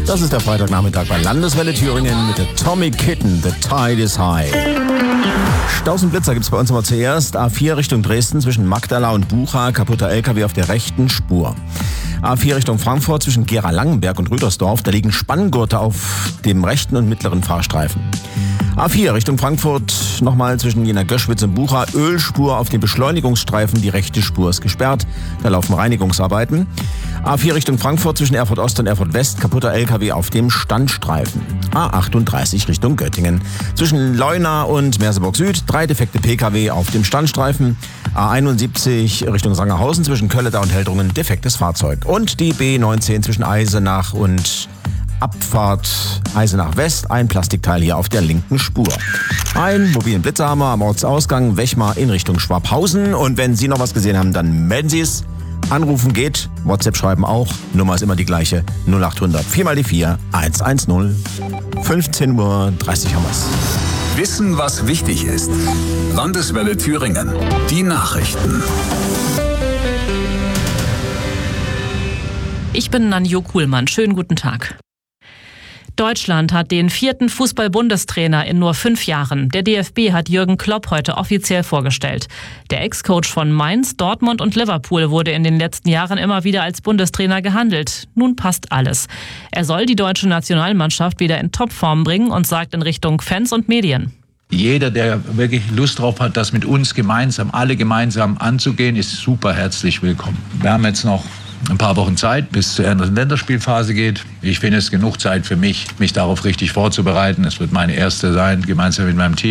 Das ist der Freitagnachmittag bei Landeswelle Thüringen mit der Tommy Kitten, The Tide is High. Staus und Blitzer gibt's bei uns immer zuerst. A4 Richtung Dresden zwischen Magdala und Bucha, kaputter LKW auf der rechten Spur. A4 Richtung Frankfurt zwischen Gera-Langenberg und Rüdersdorf, da liegen Spanngurte auf dem rechten und mittleren Fahrstreifen. A4 Richtung Frankfurt nochmal zwischen Jena-Göschwitz und Bucha, Ölspur auf dem Beschleunigungsstreifen, die rechte Spur ist gesperrt, da laufen Reinigungsarbeiten. A4 Richtung Frankfurt zwischen Erfurt Ost und Erfurt West, kaputter LKW auf dem Standstreifen. A38 Richtung Göttingen. Zwischen Leuna und Merseburg Süd, 3 defekte PKW auf dem Standstreifen. A71 Richtung Sangerhausen zwischen Kölledau und Heldrungen, defektes Fahrzeug. Und die B19 zwischen Eisenach und Abfahrt Eisenach West, ein Plastikteil hier auf der linken Spur. Ein mobilen Blitzer haben wir am Ortsausgang Wechmar in Richtung Schwabhausen. Und wenn Sie noch was gesehen haben, dann melden Sie es. Anrufen geht, WhatsApp schreiben auch. Nummer ist immer die gleiche, 0800 4 mal die 4 110. 15:30 Uhr haben wir's. Wissen, was wichtig ist. Landeswelle Thüringen. Die Nachrichten. Ich bin Nanjo Kuhlmann. Schönen guten Tag. Deutschland hat den 4. Fußball-Bundestrainer in nur 5 Jahren. Der DFB hat Jürgen Klopp heute offiziell vorgestellt. Der Ex-Coach von Mainz, Dortmund und Liverpool wurde in den letzten Jahren immer wieder als Bundestrainer gehandelt. Nun passt alles. Er soll die deutsche Nationalmannschaft wieder in Topform bringen und sagt in Richtung Fans und Medien: Jeder, der wirklich Lust drauf hat, das mit uns gemeinsam, alle gemeinsam anzugehen, ist super herzlich willkommen. Wir haben jetzt noch ein paar Wochen Zeit, bis es zur ersten Länderspielphase geht. Ich finde es genug Zeit für mich darauf richtig vorzubereiten. Es wird meine erste sein, gemeinsam mit meinem Team.